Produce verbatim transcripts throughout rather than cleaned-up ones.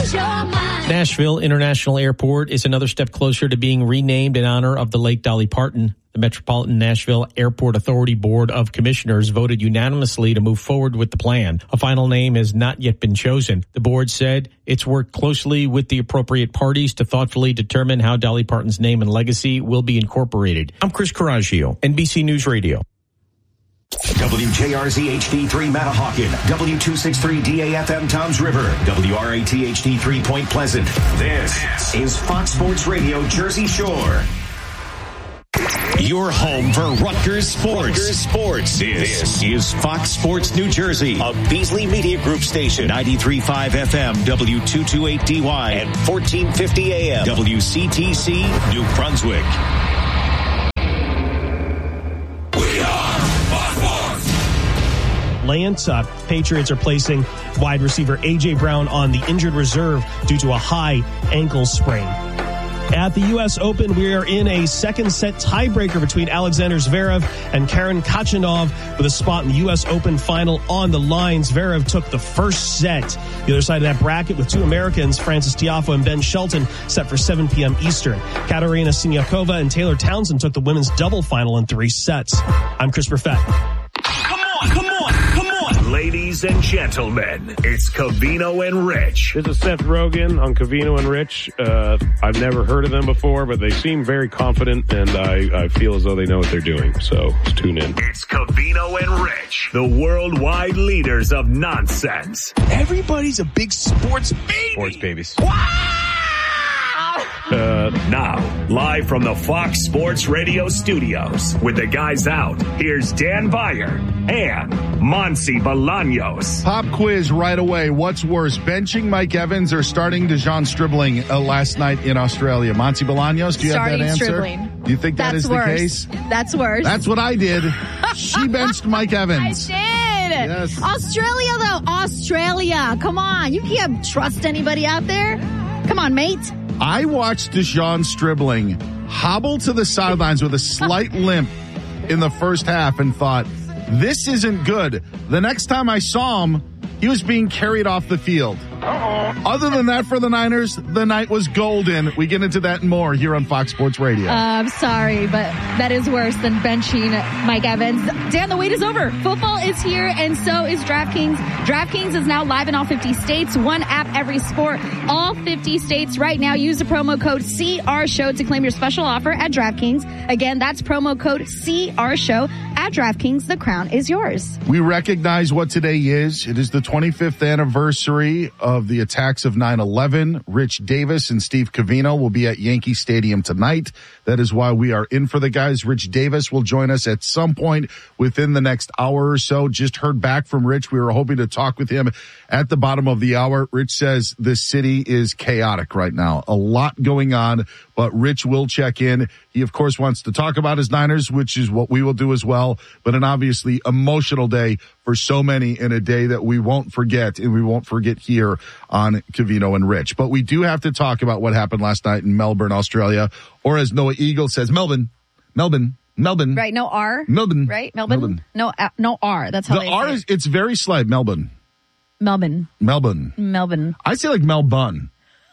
change your mind. Nashville International Airport is another step closer to being renamed in honor of the late Dolly Parton. The Metropolitan Nashville Airport Authority Board of Commissioners voted unanimously to move forward with the plan. A final name has not yet been chosen. The board said it's worked closely with the appropriate parties to thoughtfully determine how Dolly Parton's name and legacy will be incorporated. I'm Chris Coraggio, N B C News Radio. W J R Z H D three Matahawkin, W two sixty-three D A F M Toms River, W R A T H D three Point Pleasant. This is Fox Sports Radio Jersey Shore. Your home for Rutgers Sports. Rutgers Sports. This, this is Fox Sports New Jersey, a Beasley Media Group station, ninety-three point five F M, W two twenty-eight D Y, and fourteen fifty A M, W C T C, New Brunswick. We are Fox Sports. Lance, uh, Patriots are placing wide receiver A J. Brown on the injured reserve due to a high ankle sprain. At the U S Open, we are in a second set tiebreaker between Alexander Zverev and Karen Khachanov with a spot in the U S Open final on the line. Zverev took the first set. The other side of that bracket with two Americans, Frances Tiafoe and Ben Shelton, set for seven p.m. Eastern. Katerina Siniakova and Taylor Townsend took the women's double final in three sets. I'm Chris Perfett. Come on, come on, come on. Ladies and gentlemen, it's Covino and Rich. This is Seth Rogen on Covino and Rich. Uh, I've never heard of them before, but they seem very confident, and I, I feel as though they know what they're doing. So let's tune in. It's Covino and Rich, the worldwide leaders of nonsense. Everybody's a big sports baby. Sports babies. Wow! Uh, now, live from the Fox Sports Radio studios, with the guys out, here's Dan Beyer and Monsi Bolaños. Pop quiz right away. What's worse, benching Mike Evans or starting Dejan Stribling uh, last night in Australia? Monsi Bolaños, do you starting have that answer? Stribling. Do you think That's that is worse. the case? That's worse. That's what I did. She benched Mike Evans. I did. Yes. Australia, though. Australia. Come on. You can't trust anybody out there. Come on, mate. I watched Dejan Stribling hobble to the sidelines with a slight limp in the first half and thought, this isn't good. The next time I saw him, he was being carried off the field. Uh-oh. Other than that, for the Niners, the night was golden. We get into that and more here on Fox Sports Radio. Uh, I'm sorry, but that is worse than benching Mike Evans. Dan, the wait is over. Football is here, and so is DraftKings. DraftKings is now live in all fifty states. One app, every sport. All fifty states right now. Use the promo code C R Show to claim your special offer at DraftKings. Again, that's promo code C R Show at DraftKings. The crown is yours. We recognize what today is. It is the twenty-fifth anniversary of the attacks of nine eleven. Rich Davis and Steve Covino will be at Yankee Stadium tonight. That is why we are in for the guys. Rich Davis will join us at some point within the next hour or so. Just heard back from Rich. We were hoping to talk with him at the bottom of the hour. Rich says the city is chaotic right now. A lot going on, but Rich will check in. He, of course, wants to talk about his Niners, which is what we will do as well, but an obviously emotional day for so many, in a day that we won't forget, and we won't forget here on Covino and Rich. But we do have to talk about what happened last night in Melbourne, Australia, or as Noah Eagle says, Melbourne, Melbourne, Melbourne. Right, no R. Melbourne. Right, Melbourne? Melbourne. No, uh, no R. That's how the they R say is, it. it's very slight, Melbourne. Melbourne. Melbourne. Melbourne. I say like Melbourne.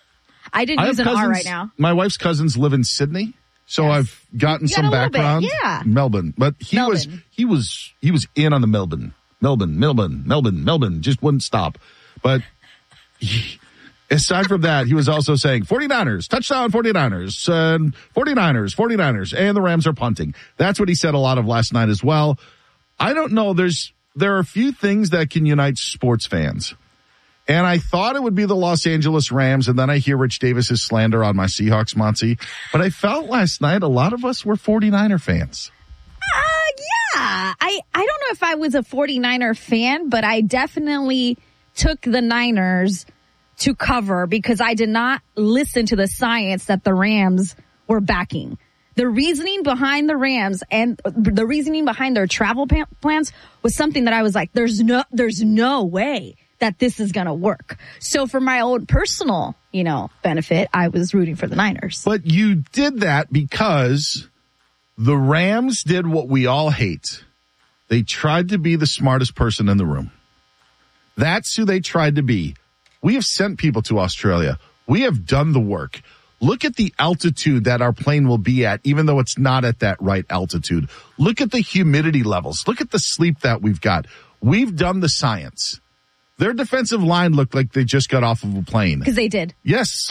I didn't I use have an cousins, R right now. My wife's cousins live in Sydney, so Yes. I've gotten You got some a little bit, background. yeah. Melbourne, but he Melbourne. was he was he was in on the Melbourne, Melbourne, Melbourne, Melbourne, Melbourne. Just wouldn't stop. But he, aside from that, he was also saying forty-niners, touchdown forty-niners, uh, forty-niners, forty-niners, and the Rams are punting. That's what he said a lot of last night as well. I don't know. There's there are a few things that can unite sports fans. And I thought it would be the Los Angeles Rams, and then I hear Rich Davis's slander on my Seahawks, Monty. But I felt last night a lot of us were forty-niner fans. Uh, yeah. I, I don't know if I was a forty-niner fan, but I definitely took the Niners to cover because I did not listen to the science that the Rams were backing. The reasoning behind the Rams and the reasoning behind their travel plans was something that I was like, there's no, there's no way that this is going to work. So for my own personal, you know, benefit, I was rooting for the Niners. But you did that because the Rams did what we all hate. They tried to be the smartest person in the room. That's who they tried to be. We have sent people to Australia. We have done the work. Look at the altitude that our plane will be at, even though it's not at that right altitude. Look at the humidity levels. Look at the sleep that we've got. We've done the science. Their defensive line looked like they just got off of a plane. Because they did. Yes.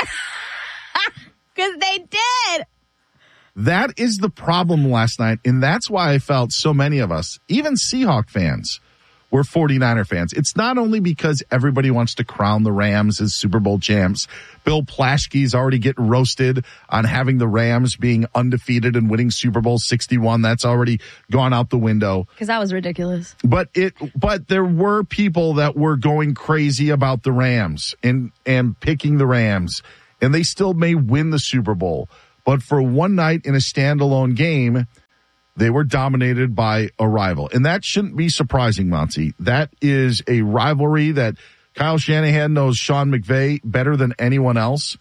Because they did. That is the problem last night, and that's why I felt so many of us, even Seahawk fans, were 49er fans. It's not only because everybody wants to crown the Rams as Super Bowl champs. Bill Plaschke's already getting roasted on having the Rams being undefeated and winning Super Bowl sixty-one. That's already gone out the window. Because that was ridiculous. But it, but there were people that were going crazy about the Rams and, and picking the Rams, and they still may win the Super Bowl. But for one night in a standalone game, they were dominated by a rival. And that shouldn't be surprising, Monty. That is a rivalry that Kyle Shanahan knows Sean McVay better than anyone else.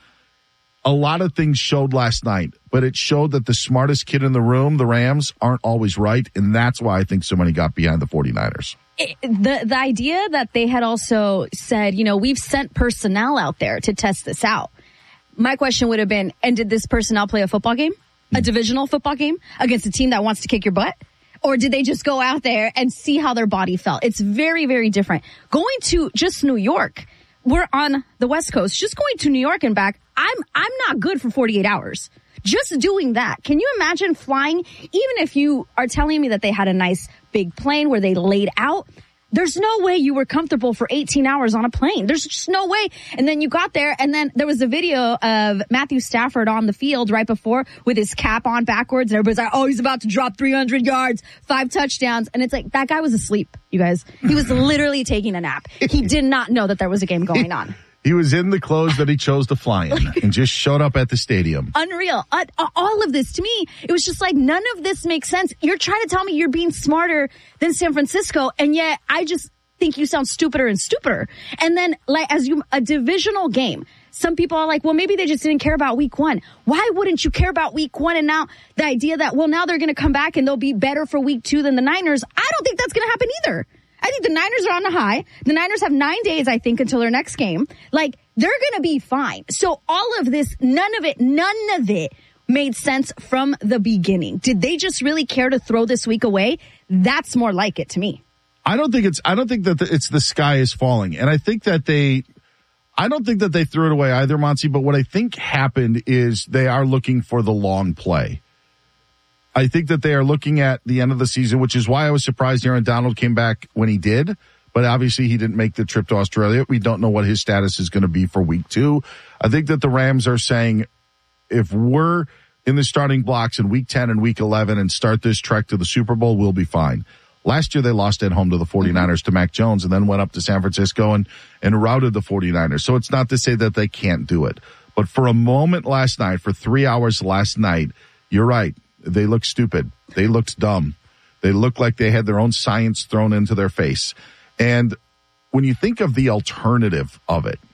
A lot of things showed last night, but it showed that the smartest kid in the room, the Rams, aren't always right. And that's why I think so many got behind the 49ers. It, the, the idea that they had also said, you know, we've sent personnel out there to test this out. My question would have been, and did this personnel play a football game? A divisional football game against a team that wants to kick your butt? Or did they just go out there and see how their body felt? It's very, very different. Going to just New York, we're on the West Coast, just going to New York and back, I'm I'm not good for forty-eight hours. Just doing that. Can you imagine flying, even if you are telling me that they had a nice big plane where they laid out? There's no way you were comfortable for eighteen hours on a plane. There's just no way. And then you got there, and then there was a video of Matthew Stafford on the field right before with his cap on backwards, and everybody's like, oh, he's about to drop three hundred yards, five touchdowns. And it's like, that guy was asleep, you guys. He was literally taking a nap. He did not know that there was a game going on. He was in the clothes that he chose to fly in and just showed up at the stadium. Unreal. Uh, all of this, to me, it was just like, none of this makes sense. You're trying to tell me you're being smarter than San Francisco, and yet I just think you sound stupider and stupider. And then, like, as you, a divisional game, some people are like, well, maybe they just didn't care about week one. Why wouldn't you care about week one? And now the idea that, well, now they're going to come back and they'll be better for week two than the Niners, I don't think that's going to happen either. I think the Niners are on the high. The Niners have nine days, I think, until their next game. Like, they're going to be fine. So all of this, none of it, none of it made sense from the beginning. Did they just really care to throw this week away? That's more like it to me. I don't think it's, I don't think that the, it's the sky is falling. And I think that they, I don't think that they threw it away either, Monty, but what I think happened is they are looking for the long play. I think that they are looking at the end of the season, which is why I was surprised Aaron Donald came back when he did. But obviously he didn't make the trip to Australia. We don't know what his status is going to be for week two. I think that the Rams are saying, if we're in the starting blocks in week ten and week eleven and start this trek to the Super Bowl, we'll be fine. Last year they lost at home to the 49ers to Mac Jones and then went up to San Francisco and, and routed the 49ers. So it's not to say that they can't do it. But for a moment last night, for three hours last night, you're right. They looked stupid. They looked dumb. They looked like they had their own science thrown into their face. And when you think of the alternative of it,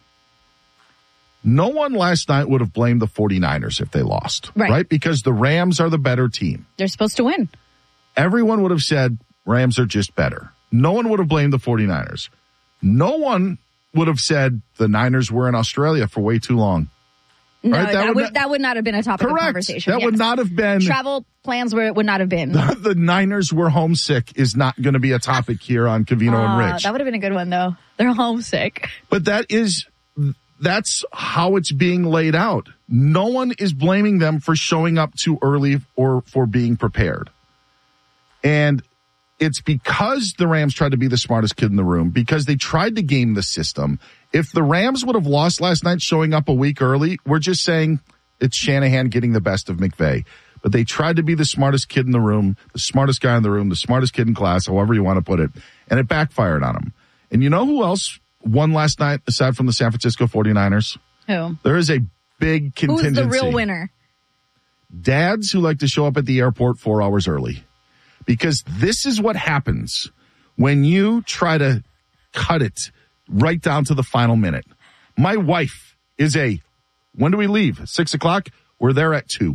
no one last night would have blamed the 49ers if they lost, right? right? Because the Rams are the better team. They're supposed to win. Everyone would have said Rams are just better. No one would have blamed the 49ers. No one would have said the Niners were in Australia for way too long. No, right? that, that, would would, not, that would not have been a topic correct. of conversation. That yes. would not have been. Travel plans where it would not have been. The, the Niners were homesick is not going to be a topic here on Covino uh, and Rich. That would have been a good one, though. They're homesick. But that is, that's how it's being laid out. No one is blaming them for showing up too early or for being prepared. And it's because the Rams tried to be the smartest kid in the room, because they tried to game the system. If the Rams would have lost last night showing up a week early, we're just saying it's Shanahan getting the best of McVay. But they tried to be the smartest kid in the room, the smartest guy in the room, the smartest kid in class, however you want to put it. And it backfired on them. And you know who else won last night aside from the San Francisco 49ers? Who? There is a big contingency. Who's the real winner? Dads who like to show up at the airport four hours early. Because this is what happens when you try to cut it right down to the final minute. My wife is a, when do we leave? Six o'clock? We're there at two.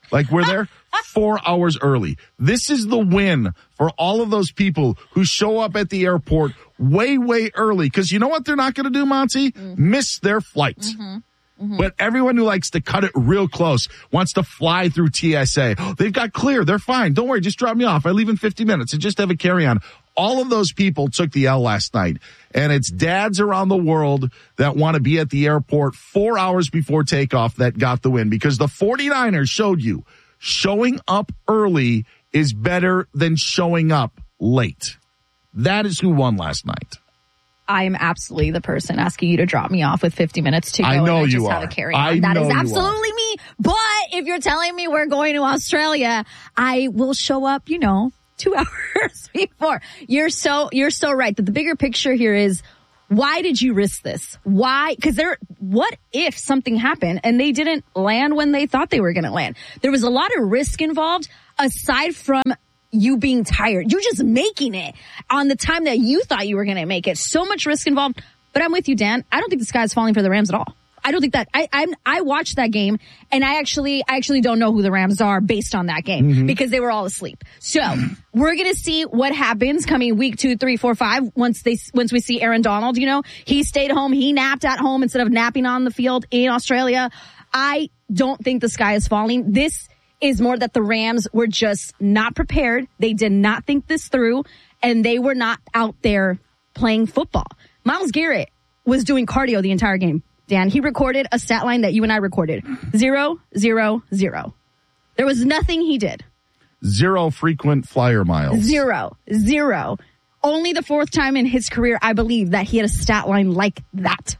Like, we're there four hours early. This is the win for all of those people who show up at the airport way, way early. Because you know what they're not going to do, Monty? Mm-hmm. Miss their flights. Mm-hmm. Mm-hmm. But everyone who likes to cut it real close wants to fly through T S A. They've got clear. They're fine. Don't worry. Just drop me off. I leave in fifty minutes and just have a carry-on. All of those people took the L last night. And it's dads around the world that want to be at the airport four hours before takeoff that got the win. Because the 49ers showed you showing up early is better than showing up late. That is who won last night. I am absolutely the person asking you to drop me off with fifty minutes to go. I know and I you just are. Have a carry on. I that know is you absolutely are. me. But if you're telling me we're going to Australia, I will show up, you know, two hours before. You're so, you're so right. That the bigger picture here is, why did you risk this? Why? Because there, what if something happened and they didn't land when they thought they were going to land? There was a lot of risk involved aside from you being tired. You're just making it on the time that you thought you were going to make it. So much risk involved. But I'm with you, Dan. I don't think the sky is falling for the Rams at all. I don't think that I I I watched that game and I actually I actually don't know who the Rams are based on that game mm-hmm. because they were all asleep. So we're gonna see what happens coming week two, three, four, five. Once they once we see Aaron Donald, you know, he stayed home, he napped at home instead of napping on the field in Australia. I don't think the sky is falling. This is more that the Rams were just not prepared. They did not think this through, and they were not out there playing football. Myles Garrett was doing cardio the entire game. Dan, he recorded a stat line that you and I recorded. Zero, zero, zero. There was nothing he did. Zero frequent flyer miles. Zero, zero. Only the fourth time in his career, I believe, that he had a stat line like that.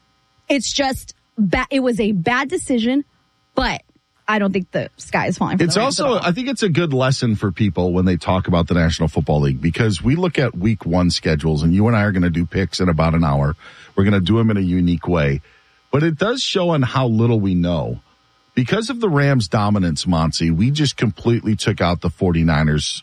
It's just, ba- it was a bad decision, but I don't think the sky is falling for It's the Rams also, at all. I think it's a good lesson for people when they talk about the National Football League, because we look at week one schedules, and you and I are going to do picks in about an hour. We're going to do them in a unique way. But it does show on how little we know. Because of the Rams' dominance, Monty, we just completely took out the 49ers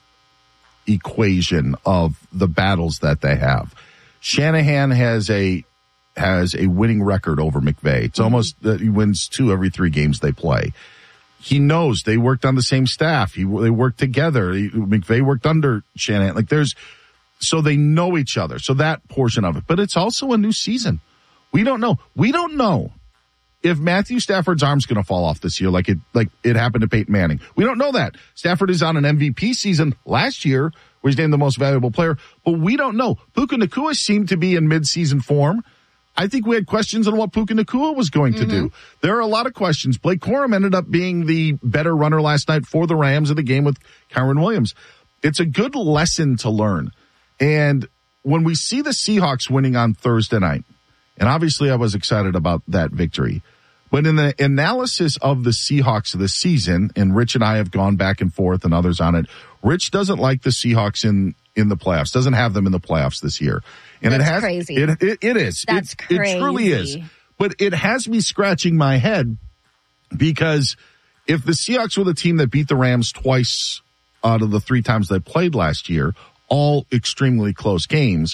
equation of the battles that they have. Shanahan has a has a winning record over McVay. It's almost uh, he wins two every three games they play. He knows they worked on the same staff. He they worked together. He, McVay worked under Shanahan. Like there's so they know each other. So that portion of it. But it's also a new season. We don't know. We don't know if Matthew Stafford's arm's going to fall off this year like it like it happened to Peyton Manning. We don't know that. Stafford is on an M V P season last year where he's named the most valuable player, but we don't know. Puka Nacua seemed to be in mid-season form. I think we had questions on what Puka Nacua was going mm-hmm. to do. There are a lot of questions. Blake Corum ended up being the better runner last night for the Rams in the game with Kyren Williams. It's a good lesson to learn. And when we see the Seahawks winning on Thursday night, and obviously I was excited about that victory. But in the analysis of the Seahawks this season, and Rich and I have gone back and forth and others on it, Rich doesn't like the Seahawks in, in the playoffs, doesn't have them in the playoffs this year. And That's it has, crazy. It, it, it is. That's it, crazy. It truly is. But it has me scratching my head because if the Seahawks were the team that beat the Rams twice out of the three times they played last year, all extremely close games,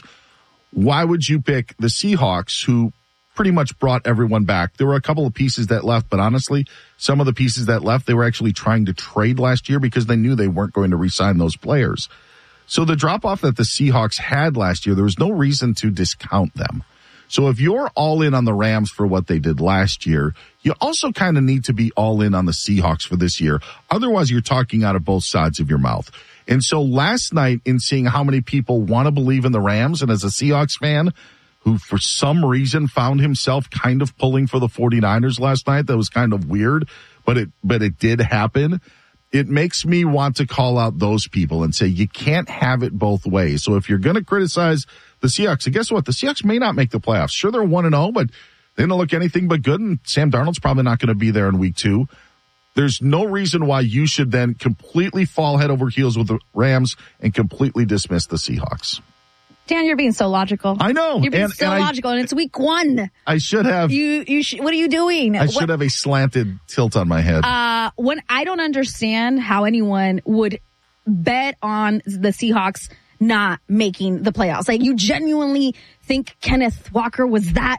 why would you pick the Seahawks, who pretty much brought everyone back? There were a couple of pieces that left, but honestly, some of the pieces that left, they were actually trying to trade last year because they knew they weren't going to re-sign those players. So the drop-off that the Seahawks had last year, there was no reason to discount them. So if you're all in on the Rams for what they did last year, you also kind of need to be all in on the Seahawks for this year. Otherwise, you're talking out of both sides of your mouth. And so last night, in seeing how many people want to believe in the Rams, and as a Seahawks fan who for some reason found himself kind of pulling for the 49ers last night, that was kind of weird, but it but it did happen. It makes me want to call out those people and say you can't have it both ways. So if you're going to criticize the Seahawks, and guess what? The Seahawks may not make the playoffs. Sure, they're one and oh, but they don't look anything but good, and Sam Darnold's probably not going to be there in week two. There's no reason why you should then completely fall head over heels with the Rams and completely dismiss the Seahawks. Dan, you're being so logical. I know. You're being and, so and logical, I, and it's week one. I should have. You, you. Sh- what are you doing? I should what, have a slanted tilt on my head. Uh, when I don't understand how anyone would bet on the Seahawks not making the playoffs. Like, you genuinely think Kenneth Walker was that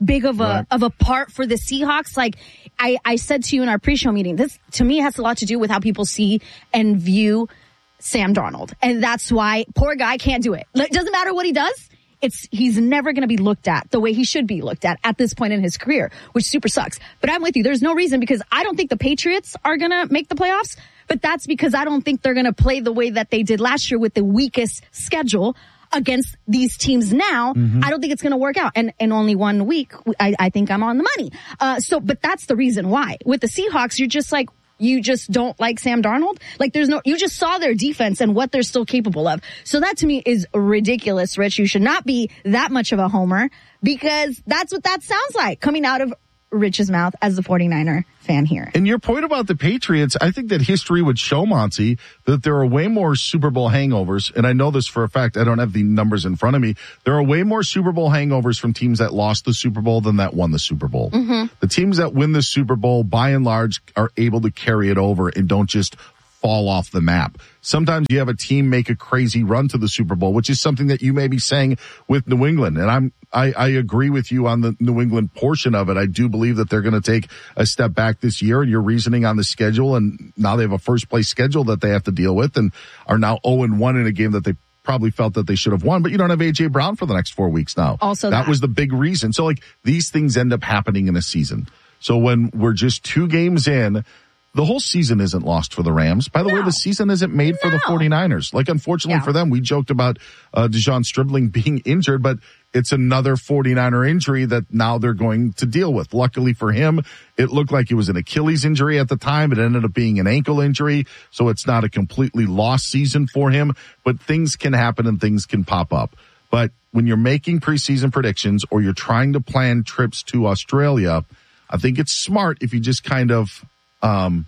big of a right. of a part for the Seahawks. Like I, I said to you in our pre-show meeting, this to me has a lot to do with how people see and view Sam Darnold. And that's why poor guy can't do it. It doesn't matter what he does. It's, he's never going to be looked at the way he should be looked at at this point in his career, which super sucks. But I'm with you. There's no reason, because I don't think the Patriots are going to make the playoffs, but that's because I don't think they're going to play the way that they did last year with the weakest schedule against these teams now. Mm-hmm. I don't think it's going to work out. And in only one week, I, I think I'm on the money. Uh, so, but that's the reason why. With the Seahawks, you're just like, you just don't like Sam Darnold? Like there's no, you just saw their defense and what they're still capable of. So that to me is ridiculous, Rich. You should not be that much of a homer, because that's what that sounds like coming out of Rich's mouth as the 49er fan here. And your point about the Patriots, I think that history would show, Monty, that there are way more Super Bowl hangovers. And I know this for a fact. I don't have the numbers in front of me. There are way more Super Bowl hangovers from teams that lost the Super Bowl than that won the Super Bowl. Mm-hmm. The teams that win the Super Bowl, by and large, are able to carry it over and don't just fall off the map. Sometimes you have a team make a crazy run to the Super Bowl, which is something that you may be saying with New England. And I'm, I, I agree with you on the New England portion of it. I do believe that they're going to take a step back this year, and your reasoning on the schedule, and now they have a first place schedule that they have to deal with and are now oh and one in a game that they probably felt that they should have won, but you don't have A J Brown for the next four weeks now. Also that, that was the big reason. So like these things end up happening in a season. So when we're just two games in, the whole season isn't lost for the Rams. By the no. way, the season isn't made no. for the 49ers. Like, unfortunately yeah. for them, we joked about uh, Dejon Stribling being injured, but it's another 49er injury that now they're going to deal with. Luckily for him, it looked like it was an Achilles injury at the time. It ended up being an ankle injury, so it's not a completely lost season for him, but things can happen and things can pop up. But when you're making preseason predictions or you're trying to plan trips to Australia, I think it's smart if you just kind of Um,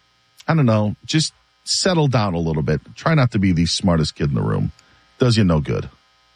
I don't know, just settle down a little bit. Try not to be the smartest kid in the room. Does you no good.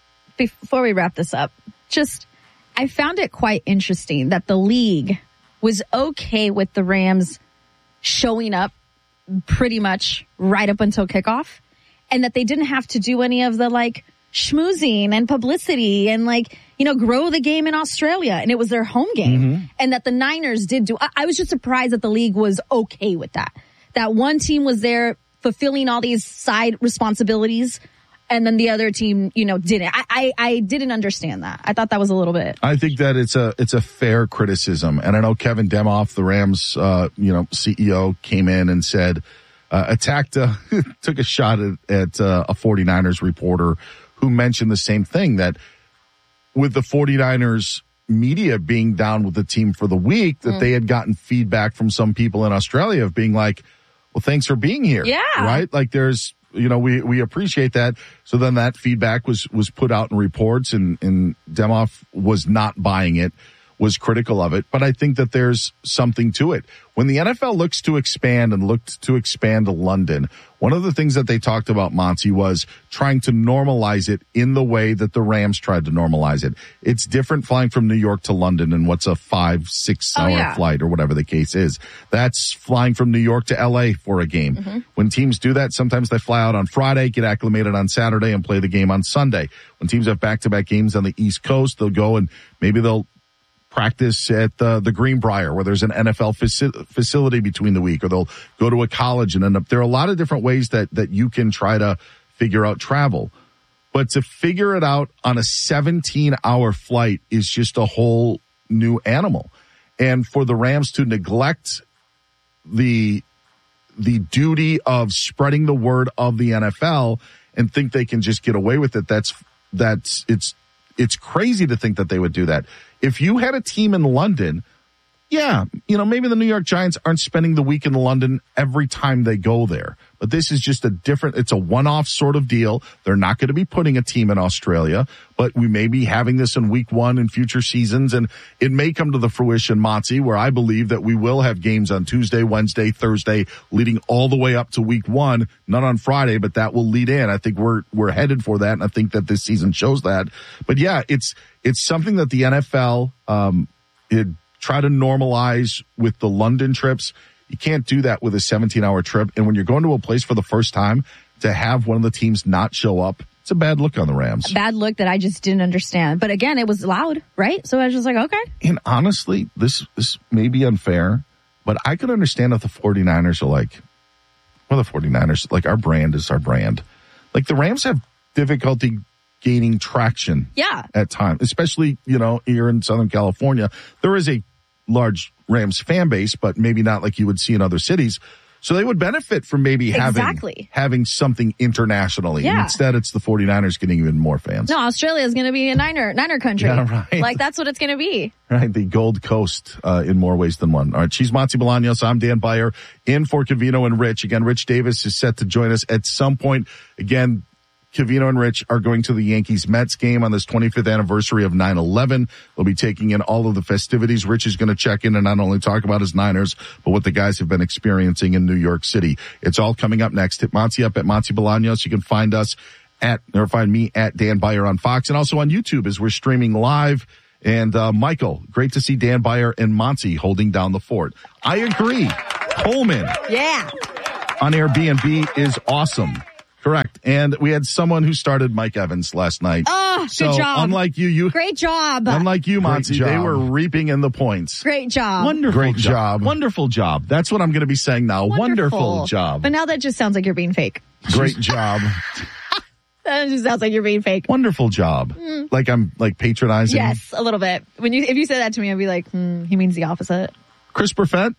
Before we wrap this up, just, I found it quite interesting that the league was okay with the Rams showing up pretty much right up until kickoff, and that they didn't have to do any of the like schmoozing and publicity and like, you know, grow the game in Australia, and it was their home game. Mm-hmm. And that the Niners did do, I, I was just surprised that the league was okay with that. That one team was there fulfilling all these side responsibilities, and then the other team, you know, didn't. I, I, I didn't understand that. I thought that was a little bit. I think that it's a, it's a fair criticism. And I know Kevin Demoff, the Rams, uh, you know, C E O, came in and said, uh, attacked, uh, took a shot at, at uh, a 49ers reporter who mentioned the same thing, that with the 49ers media being down with the team for the week, that mm. they had gotten feedback from some people in Australia of being like, well, thanks for being here. Yeah. Right? Like there's, you know, we, we appreciate that. So then that feedback was, was put out in reports, and, and Demoff was not buying it, was critical of it. But I think that there's something to it. When the N F L looks to expand and looked to expand to London, one of the things that they talked about, Monty, was trying to normalize it in the way that the Rams tried to normalize it. It's different flying from New York to London and what's a five, six hour oh, yeah. flight or whatever the case is. That's flying from New York to L A for a game. Mm-hmm. When teams do that, sometimes they fly out on Friday, get acclimated on Saturday, and play the game on Sunday. When teams have back-to-back games on the East Coast, they'll go and maybe they'll practice at the, the Greenbrier, where there's an N F L faci- facility between the week, or they'll go to a college and end up. There are a lot of different ways that, that you can try to figure out travel. But to figure it out on a seventeen hour flight is just a whole new animal. And for the Rams to neglect the, the duty of spreading the word of the N F L and think they can just get away with it, that's, that's, it's, it's crazy to think that they would do that. If you had a team in London, yeah, you know, maybe the New York Giants aren't spending the week in London every time they go there. But this is just a different, it's a one-off sort of deal. They're not going to be putting a team in Australia, but we may be having this in week one in future seasons. And it may come to the fruition, Monty, where I believe that we will have games on Tuesday, Wednesday, Thursday, leading all the way up to week one, not on Friday, but that will lead in. I think we're, we're headed for that. And I think that this season shows that. But yeah, it's, it's something that the N F L, um, it, try to normalize with the London trips. You can't do that with a seventeen hour trip. And when you're going to a place for the first time, to have one of the teams not show up It's a bad look on the Rams. A bad look that I just didn't understand. But again, it was loud, right? So I was just like, okay. And honestly, this, this may be unfair, but I could understand if the 49ers are like, well, the 49ers, like our brand is our brand. Like the Rams have difficulty gaining traction yeah. at times, especially, you know, here in Southern California. There is a large Rams fan base, but maybe not like you would see in other cities. So they would benefit from maybe having exactly. having something internationally. Yeah. And instead, it's the 49ers getting even more fans. No, Australia is going to be a Niner, Niner country. Yeah, right. Like, that's what it's going to be. Right, the Gold Coast uh, in more ways than one. All right, she's Monty Bolaños. I'm Dan Beyer in for Covino and Rich. Again, Rich Davis is set to join us at some point. Again, Covino and Rich are going to the Yankees-Mets game on this twenty-fifth anniversary of nine eleven. They'll be taking in all of the festivities. Rich is going to check in and not only talk about his Niners, but what the guys have been experiencing in New York City. It's all coming up next. Hit Monty up at Monty Bolaños. You can find us at, or find me at Dan Beyer on Fox and also on YouTube as we're streaming live. And uh Michael, great to see Dan Beyer and Monty holding down the fort. I agree. Coleman. Yeah. On Airbnb is awesome. Correct. And we had someone who started Mike Evans last night. Oh, so good job. unlike you, you Great job. unlike you, Monty, job. they were reaping in the points. Great job. Wonderful Great job. Wonderful job. That's what I'm going to be saying now. Wonderful, Wonderful job. But now that just sounds like you're being fake. Great job. That just sounds like you're being fake. Wonderful job. Mm. Like I'm like patronizing. Yes, a little bit. When you if you said that to me, I'd be like, hmm, he means the opposite. Chris Perfett.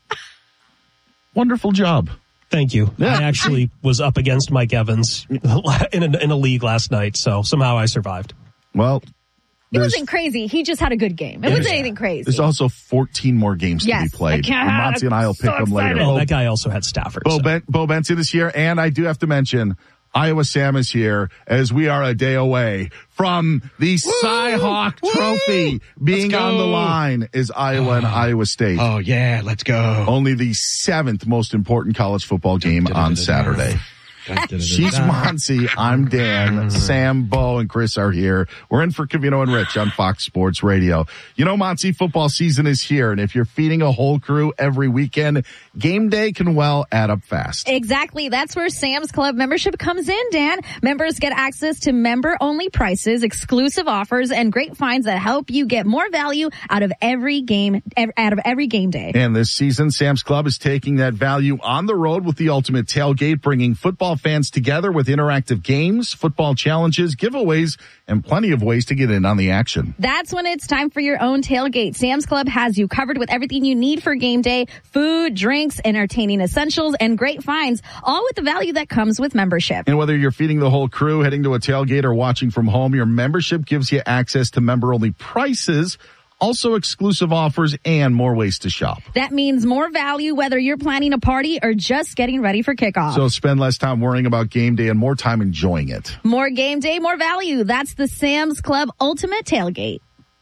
Wonderful job. Thank you. Yeah. I actually was up against Mike Evans in a, in a league last night, so somehow I survived. Well, It there's, wasn't crazy. He just had a good game. It wasn't anything crazy. there's also fourteen more games Yes, to be played. I can't- And Monty and I will I'm pick so them later. excited. Oh, Bo, that guy also had Stafford. Bo, so. ben, Bo Benson is here, and I do have to mention Iowa Sam is here as we are a day away from the Cy-Hawk Trophy being on the line is Iowa and Iowa State. Oh, yeah, let's go. Only the seventh most important college football game on Saturday. She's Monty. I'm Dan. Sam, Bo, and Chris are here. We're in for Covino and Rich on Fox Sports Radio. You know, Monty, football season is here, and if you're feeding a whole crew every weekend, game day can well add up fast. Exactly. That's where Sam's Club membership comes in, Dan. Members get access to member-only prices, exclusive offers, and great finds that help you get more value out of every game, out of every game day. And this season, Sam's Club is taking that value on the road with the ultimate tailgate, bringing football fans together with interactive games, football challenges, giveaways, and plenty of ways to get in on the action. That's when it's time for your own tailgate. Sam's Club has you covered with everything you need for game day: food, drinks, entertaining essentials, and great finds, all with the value that comes with membership. And whether you're feeding the whole crew, heading to a tailgate, or watching from home, your membership gives you access to member-only prices, also exclusive offers, and more ways to shop. That means more value whether you're planning a party or just getting ready for kickoff. So spend less time worrying about game day and more time enjoying it. More game day, more value. That's the Sam's Club Ultimate Tailgate.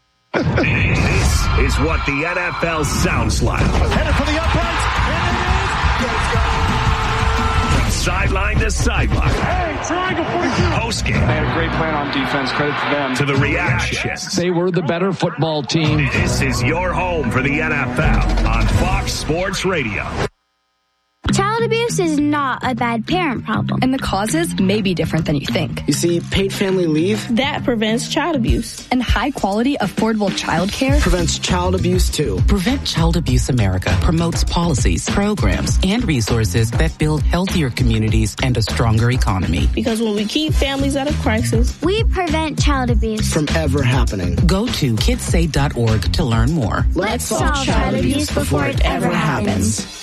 This is what the N F L sounds like. Headed for the uprights, and it is. From sideline to sideline. Hey, triangle forty-two. Post game. They had a great plan on defense. Credit to them. To the reactions. They were the better football team. This is your home for the N F L on Fox Sports Radio. Child abuse is not a bad parent problem. And the causes may be different than you think. You see, paid family leave That prevents child abuse. And high quality, affordable child care prevents child abuse too. Prevent Child Abuse America promotes policies, programs, and resources that build healthier communities and a stronger economy. Because when we keep families out of crisis, we prevent child abuse from ever happening. Go to kids say dot org to learn more. Let's, Let's solve child, child abuse before it ever happens. happens.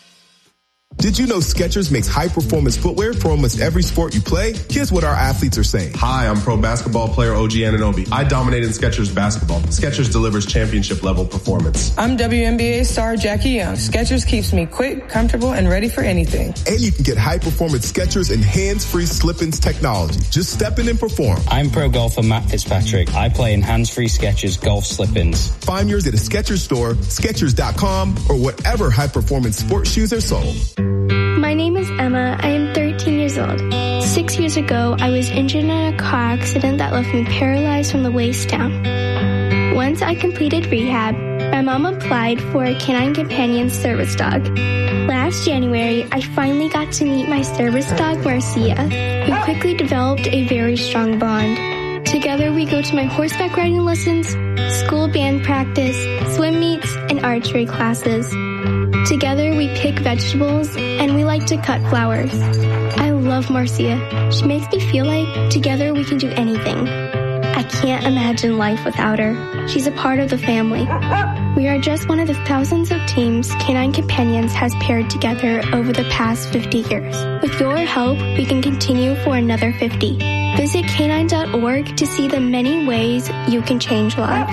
Did you know Skechers makes high-performance footwear for almost every sport you play? Here's what our athletes are saying. Hi, I'm pro basketball player O G Anunoby. I dominate in Skechers basketball. Skechers delivers championship-level performance. I'm W N B A star Jackie Young. Skechers keeps me quick, comfortable, and ready for anything. And you can get high-performance Skechers and hands-free slip-ins technology. Just step in and perform. I'm pro golfer Matt Fitzpatrick. I play in hands-free Skechers golf slip-ins. Find yours at a Skechers store, Skechers dot com, or whatever high-performance sports shoes are sold. My name is Emma. I am thirteen years old. Six years ago, I was injured in a car accident that left me paralyzed from the waist down. Once I completed rehab, my mom applied for a canine companion service dog. Last Last January, I finally got to meet my service dog, Marcia. We quickly developed a very strong bond. Together, we go to my horseback riding lessons, school band practice, swim meets, and archery classes. Together, we pick vegetables, and we like to cut flowers. I love Marcia. She makes me feel like together we can do anything. I can't imagine life without her. She's a part of the family. We are just one of the thousands of teams Canine Companions has paired together over the past fifty years. With your help, we can continue for another fifty. Visit canine dot org to see the many ways you can change lives.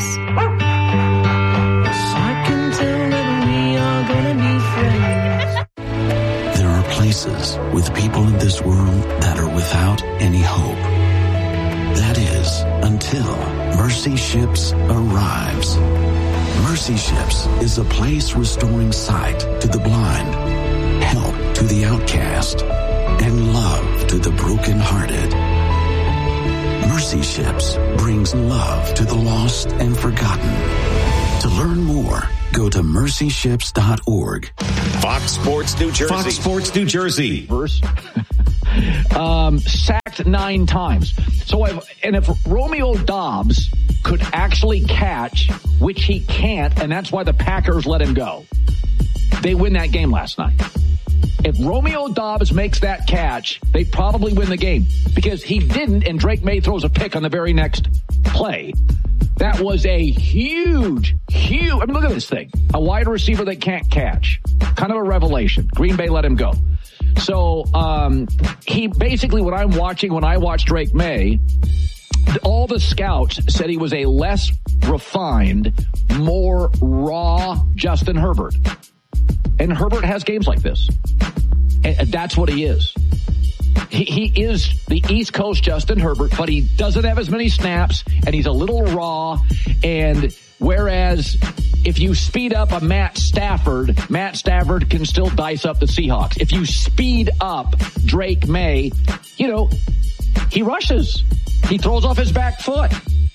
There are places with people in this world that are without any hope. That is, until Mercy Ships arrives. Mercy Ships is a place restoring sight to the blind, help to the outcast, and love to the brokenhearted. Mercy Ships brings love to the lost and forgotten. To learn more, go to mercy ships dot org. Fox Sports New Jersey. Fox Sports New Jersey. Verse. um, sacked nine times. So, I've, and if Romeo Doubs could actually catch, which he can't, and that's why the Packers let him go, they win that game last night. If Romeo Doubs makes that catch, they probably win the game because he didn't, and Drake May throws a pick on the very next play. That was a huge, huge, I mean, look at this thing. A wide receiver that can't catch. Kind of a revelation. Green Bay let him go. So, um, he basically, what I'm watching, when I watch Drake May, all the scouts said he was a less refined, more raw Justin Herbert. And Herbert has games like this. And that's what he is. He, he is the East Coast Justin Herbert, but he doesn't have as many snaps, and he's a little raw. And whereas if you speed up a Matt Stafford, Matt Stafford can still dice up the Seahawks. If you speed up Drake May, you know, he rushes. He throws off his back foot.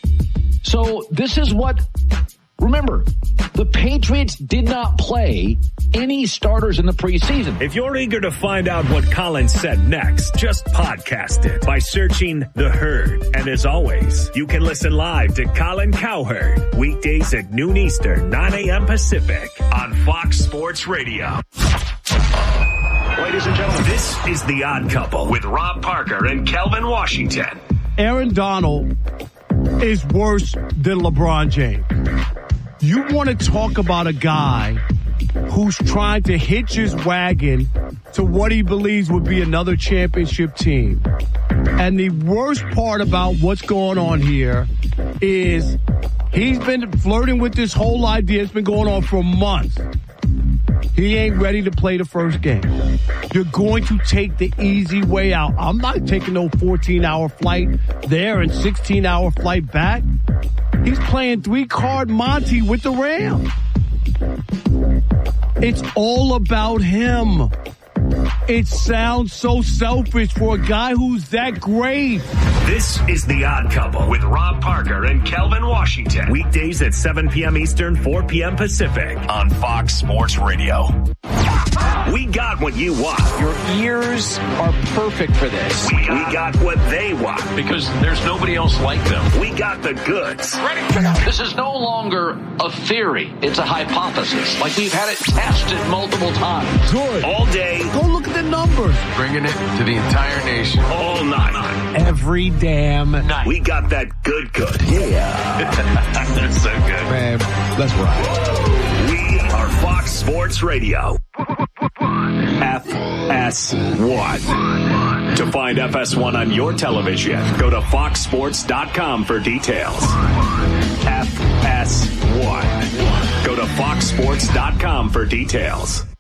So this is what, remember, the Patriots did not play any starters in the preseason. If you're eager to find out what Colin said next, just podcast it by searching The Herd. And as always, you can listen live to Colin Cowherd weekdays at noon Eastern, nine a.m. Pacific on Fox Sports Radio. Ladies and gentlemen, this is The Odd Couple with Rob Parker and Kelvin Washington. Aaron Donald is worse than LeBron James. You want to talk about a guy who's trying to hitch his wagon to what he believes would be another championship team. And the worst part about what's going on here is he's been flirting with this whole idea. It's been going on for months. He ain't ready to play the first game. You're going to take the easy way out. I'm not taking no fourteen-hour flight there and sixteen-hour flight back. He's playing three-card Monty with the Rams. It's all about him. It sounds so selfish for a guy who's that great. This is The Odd Couple with Rob Parker and Kelvin Washington. Weekdays at seven p.m. Eastern, four p.m. Pacific on Fox Sports Radio. We got what you want. Your ears are perfect for this. We got, we got what they want. Because there's nobody else like them. We got the goods. Ready to go. This is no longer a theory. It's a hypothesis. Like we've had it tested multiple times. Good. All day. Go look at the numbers. Bringing it to the entire nation. All night. Every damn night. We got that good good. Yeah. That's so good. Man, let's ride. We are Fox Sports Radio. F S one. To find F S one on your television, go to fox sports dot com for details. F S one. Go to fox sports dot com for details.